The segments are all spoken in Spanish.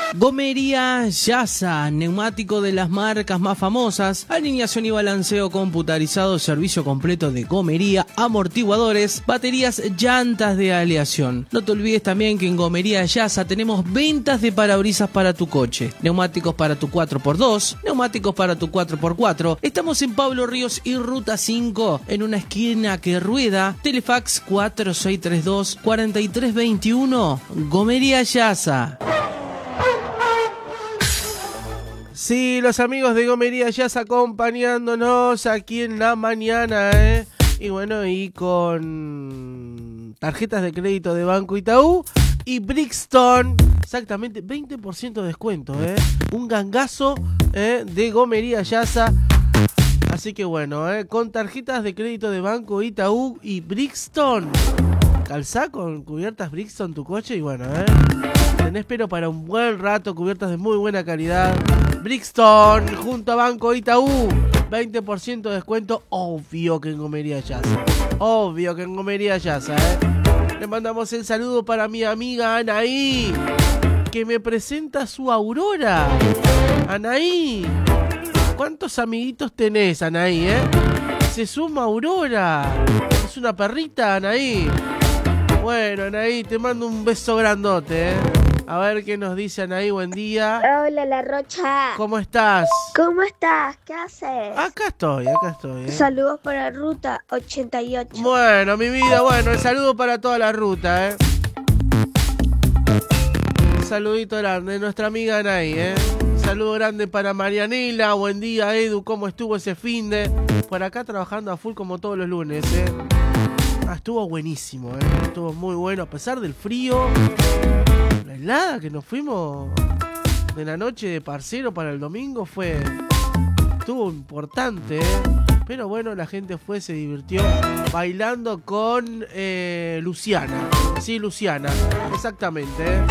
Gomería Yasa, neumático de las marcas más famosas, alineación y balanceo computarizado, servicio completo de gomería, amortiguadores, baterías, llantas de aleación. No te olvides también que en Gomería Yasa tenemos ventas de parabrisas para tu coche, neumáticos para tu 4x2, neumáticos para tu 4x4. Estamos en Pablo Ríos y Ruta 5, en una esquina que rueda. Telefax 4632-4321. Gomería Yasa. Sí, los amigos de Gomería Yasa acompañándonos aquí en la mañana, Y bueno, y con tarjetas de crédito de Banco Itaú y Brixton, exactamente 20% de descuento, Un gangazo, de Gomería Yasa. Así que bueno, con tarjetas de crédito de Banco Itaú y Brixton. Calzá con cubiertas Brixton tu coche y bueno, tenés pero para un buen rato, cubiertas de muy buena calidad. Brixton junto a Banco Itaú, 20% de descuento, obvio que en Gomería Yasa. Obvio que en Gomería Yasa, Le mandamos el saludo para mi amiga Anaí, que me presenta su Aurora. Anaí, ¿cuántos amiguitos tenés, Anaí, Se suma Aurora. Es una perrita, Anaí. Bueno, Anaí, te mando un beso grandote, A ver qué nos dice Anaí, buen día. Hola, La Rocha. ¿Cómo estás? ¿Cómo estás? ¿Qué haces? Acá estoy, Saludos para Ruta 88. Bueno, mi vida, bueno, el saludo para toda la ruta, Un saludito grande, nuestra amiga Anaí, Un saludo grande para Marianela, buen día, Edu, ¿cómo estuvo ese finde? Por acá trabajando a full como todos los lunes, estuvo buenísimo, Estuvo muy bueno, a pesar del frío. La helada que nos fuimos de la noche de parcero para el domingo estuvo importante, Pero bueno, la gente se divirtió bailando con Luciana. Sí, Luciana, exactamente,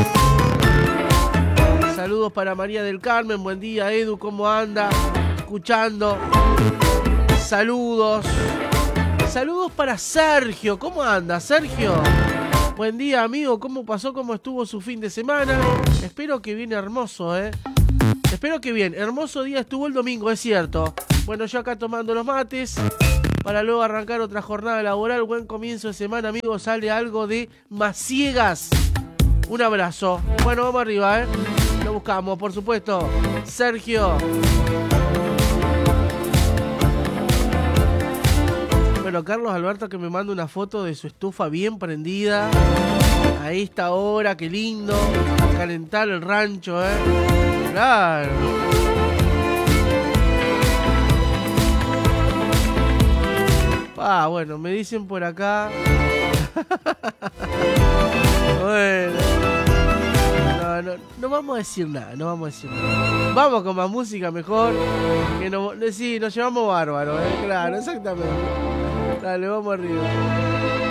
Saludos para María del Carmen, buen día, Edu, ¿cómo anda? Escuchando. Saludos para Sergio, ¿cómo anda, Sergio? Buen día, amigo, ¿cómo pasó? ¿Cómo estuvo su fin de semana? Espero que bien hermoso, Espero que bien, hermoso día estuvo el domingo, es cierto. Bueno, yo acá tomando los mates para luego arrancar otra jornada laboral. Buen comienzo de semana, amigos. Sale algo de Maciegas. Un abrazo. Bueno, vamos arriba, Lo buscamos, por supuesto. Sergio. Bueno, Carlos Alberto que me manda una foto de su estufa bien prendida. A esta hora, qué lindo. Calentar el rancho, Claro. Bueno, me dicen por acá. Bueno. No vamos a decir nada, Vamos con más música mejor. Sí, nos llevamos bárbaro, Claro, exactamente. Dale, vamos arriba.